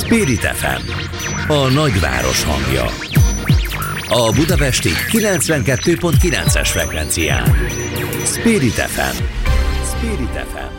Spirit FM, a nagyváros hangja. A budapesti 92.9-es frekvencián. Spirit FM. Spirit FM.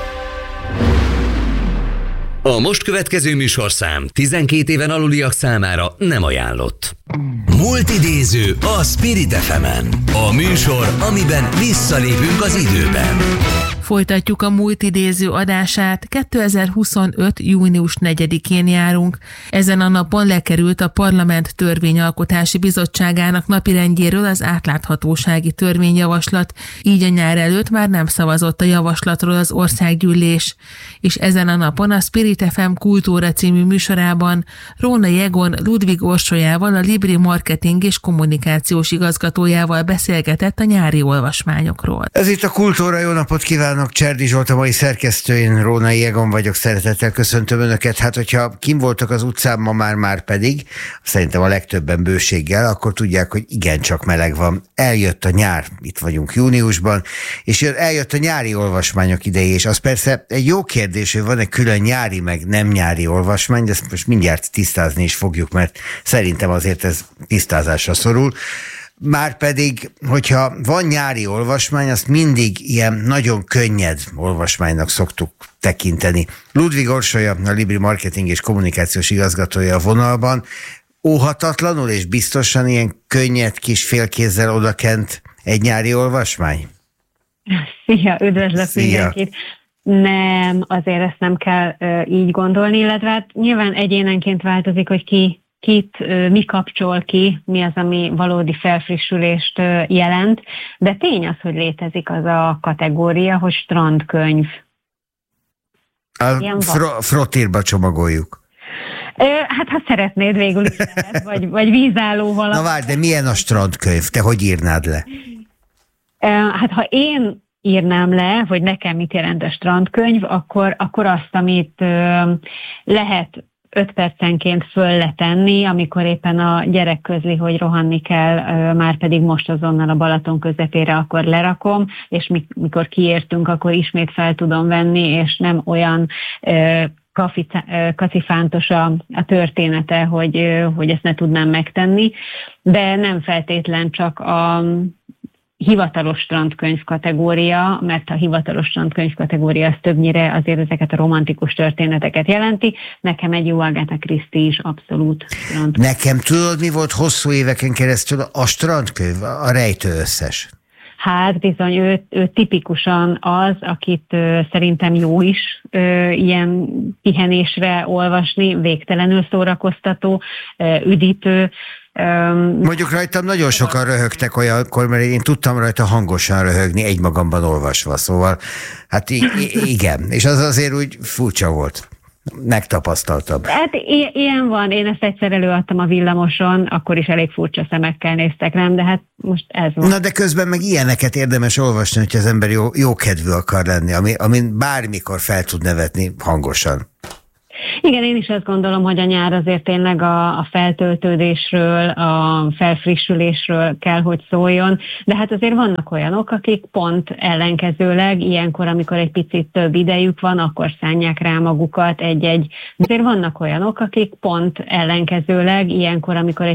A most következő műsorszám 12 éven aluliak számára nem ajánlott. Multidéző a Spirit FM-en. A műsor, amiben visszalépünk az időben. Folytatjuk a multidéző adását, 2025. június 4-én járunk. Ezen a napon lekerült a Parlament Törvényalkotási Bizottságának napirendjéről az átláthatósági törvényjavaslat, így a nyár előtt már nem szavazott a javaslatról az országgyűlés. És ezen a napon a Spirit FM Kultúra című műsorában Rónai Egon Ludvig Orsolyával, a Libri marketing és kommunikációs igazgatójával beszélgetett a nyári olvasmányokról. Ez itt a Kultúra, jó napot kívánok! Cserdi Zsolt a mai szerkesztő, én Rónai Egon vagyok, szeretettel köszöntöm Önöket. Hát, hogyha kim voltak az utcán ma már pedig, szerintem a legtöbben bőséggel, akkor tudják, hogy igencsak meleg van. Eljött a nyár, itt vagyunk júniusban, és eljött a nyári olvasmányok ideje, és az persze egy jó kérdés, hogy van-e külön nyári, meg nem nyári olvasmány, de ezt most mindjárt tisztázni is fogjuk, mert szerintem azért ez tisztázásra szorul. Márpedig, hogyha van nyári olvasmány, azt mindig ilyen nagyon könnyed olvasmánynak szoktuk tekinteni. Ludvig Orsolya, a Libri marketing és kommunikációs igazgatója a vonalban. Óhatatlanul és biztosan ilyen könnyed kis félkézzel odakent egy nyári olvasmány? Szia, üdvözlök mindenkit! Nem, azért ezt nem kell így gondolni, illetve hát nyilván egyénenként változik, hogy mi kapcsol ki, mi az, ami valódi felfrissülést jelent, de tény az, hogy létezik az a kategória, hogy strandkönyv. Frottírba csomagoljuk. Hát ha szeretnéd, végül is lehet, vagy vízálló valami. Na várj, de milyen a strandkönyv? Te hogy írnád le? Hát ha én írnám le, hogy nekem mit jelent a strandkönyv, akkor azt, amit lehet 5 percenként föl letenni, amikor éppen a gyerek közli, hogy rohanni kell, már pedig most azonnal a Balaton közepére, akkor lerakom, és mikor kiértünk, akkor ismét fel tudom venni, és nem olyan kacifántos a története, hogy ezt ne tudnám megtenni, de nem feltétlen csak a hivatalos strandkönyv kategória, mert a hivatalos strandkönyv kategória az többnyire azért ezeket a romantikus történeteket jelenti. Nekem egy jó Agatha Christie is abszolút strandkönyv. Nekem tudod, mi volt hosszú éveken keresztül a strandkönyv, a Rejtő összes? Hát bizony, ő tipikusan az, akit szerintem jó is ilyen pihenésre olvasni, végtelenül szórakoztató, üdítő. Mondjuk rajtam nagyon sokan röhögtek olyankor, mert én tudtam rajta hangosan röhögni, egymagamban olvasva, szóval hát igen, és az azért úgy furcsa volt. Megtapasztaltam. Hát ilyen van, én ezt egyszer előadtam a villamoson, akkor is elég furcsa szemekkel néztek rám, de hát most ez van. Na de közben meg ilyeneket érdemes olvasni, hogy az ember jó kedvű akar lenni, amin bármikor fel tud nevetni hangosan. Igen, én is azt gondolom, hogy a nyár azért tényleg a feltöltődésről, a felfrissülésről kell, hogy szóljon, de hát azért vannak olyanok, akik pont ellenkezőleg ilyenkor, amikor egy picit több idejük van, akkor szánják rá magukat azért vannak olyanok, akik pont ellenkezőleg ilyenkor, amikor egy